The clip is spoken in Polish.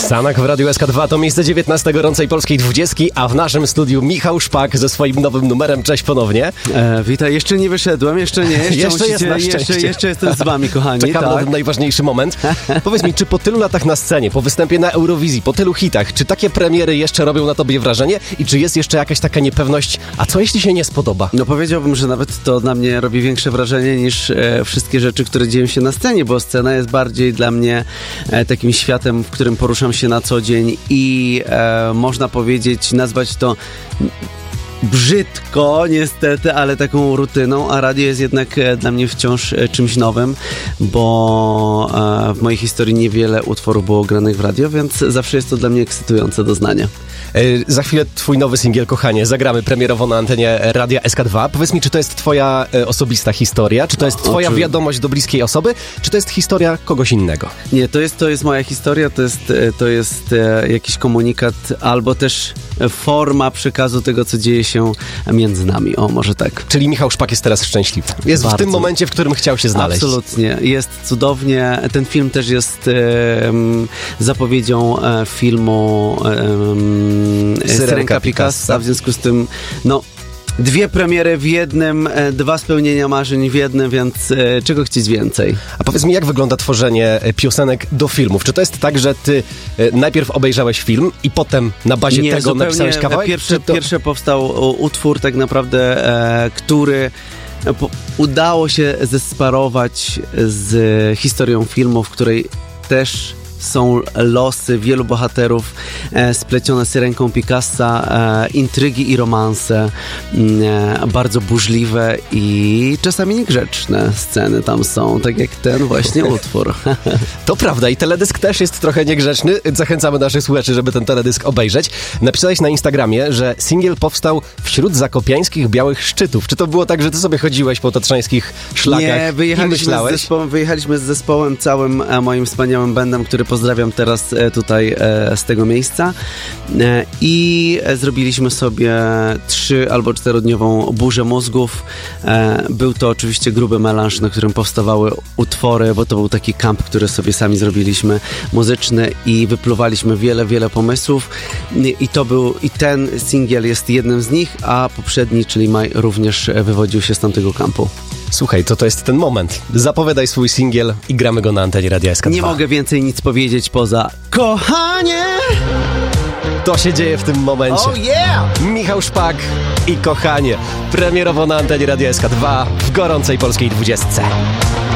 Sanak w Radiu SK2 to miejsce 19 gorącej polskiej 20, a w naszym studiu Michał Szpak ze swoim nowym numerem. Cześć ponownie. Witaj, jeszcze nie wyszedłem, jeszcze nie. Jeszcze jestem z wami, kochani. Czekamy na ten najważniejszy moment. Powiedz mi, czy po tylu latach na scenie, po występie na Eurowizji, po tylu hitach, czy takie premiery jeszcze robią na tobie wrażenie i czy jest jeszcze jakaś taka niepewność, a co jeśli się nie spodoba? No powiedziałbym, że nawet to na mnie robi większe wrażenie niż wszystkie rzeczy, które dzieją się na scenie, bo scena jest bardziej dla mnie takim światem, w którym poruszam się na co dzień i można powiedzieć, nazwać to brzydko niestety, ale taką rutyną, a radio jest jednak dla mnie wciąż czymś nowym, bo w mojej historii niewiele utworów było granych w radio, więc zawsze jest to dla mnie ekscytujące doznanie. Za chwilę twój nowy singiel Kochanie zagramy premierowo na antenie Radia SK2. Powiedz mi, czy to jest twoja osobista historia, czy to jest twoja wiadomość do bliskiej osoby, czy to jest historia kogoś innego? Nie, to jest moja historia, to jest jakiś komunikat, albo też forma przekazu tego, co dzieje się między nami. O, może tak. Czyli Michał Szpak jest teraz szczęśliwy. Jest bardzo w tym momencie, w którym chciał się znaleźć. Absolutnie. Jest cudownie. Ten film też jest zapowiedzią filmu Syrenka Picassa. W związku z tym, dwie premiery w jednym, dwa spełnienia marzeń w jednym, więc czego chcieć więcej? A powiedz mi, jak wygląda tworzenie piosenek do filmów? Czy to jest tak, że ty najpierw obejrzałeś film i potem na bazie tego napisałeś kawałek? Pierwszy powstał utwór tak naprawdę, który udało się zesparować z historią filmu, w której też są losy wielu bohaterów splecione Syrenką Picassa, intrygi i romanse, bardzo burzliwe i czasami niegrzeczne sceny tam są, tak jak ten właśnie utwór. To prawda i teledysk też jest trochę niegrzeczny. Zachęcamy naszych słuchaczy, żeby ten teledysk obejrzeć. Napisałeś na Instagramie, że singiel powstał wśród zakopiańskich białych szczytów. Czy to było tak, że ty sobie chodziłeś po tatrzańskich szlakach i myślałeś? Wyjechaliśmy z zespołem całym moim wspaniałym bandem, który pozdrawiam teraz tutaj z tego miejsca i zrobiliśmy sobie 3 albo 4-dniową burzę mózgów. Był to oczywiście gruby melanż, na którym powstawały utwory, bo to był taki kamp, który sobie sami zrobiliśmy, muzyczny i wypluwaliśmy wiele pomysłów i ten singiel jest jednym z nich, a poprzedni, czyli Maj, również wywodził się z tamtego kampu. Słuchaj, to jest ten moment. Zapowiadaj swój singiel i gramy go na antenie Radia SK2. Nie mogę więcej nic powiedzieć poza Kochanie! To się dzieje w tym momencie. Oh yeah! Michał Szpak i Kochanie. Premierowo na antenie Radia SK2 w gorącej polskiej 20.